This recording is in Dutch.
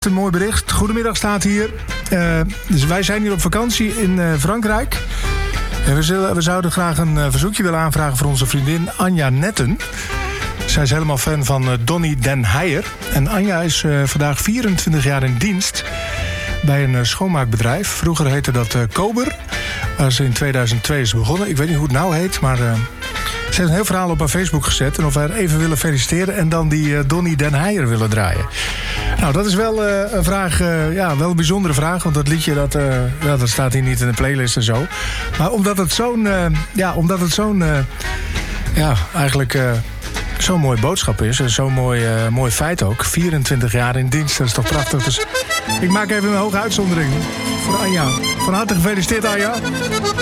een mooi bericht. Goedemiddag staat hier. Dus wij zijn hier op vakantie in Frankrijk. En we zouden graag een verzoekje willen aanvragen voor onze vriendin Anja Netten. Zij is helemaal fan van Donny Den Heijer. En Anja is vandaag 24 jaar in dienst bij een schoonmaakbedrijf. Vroeger heette dat Kober, waar ze in 2002 is begonnen. Ik weet niet hoe het nou heet, maar ze heeft een heel verhaal op haar Facebook gezet. En of wij haar even willen feliciteren en dan die Donny Den Heijer willen draaien. Nou, dat is wel een vraag, wel een bijzondere vraag. Want dat liedje, dat staat hier niet in de playlist en zo. Maar omdat het zo'n zo'n mooie boodschap is. En zo'n mooi feit ook. 24 jaar in dienst, dat is toch prachtig. Dus ik maak even een hoge uitzondering voor Anja. Van harte gefeliciteerd, Anja.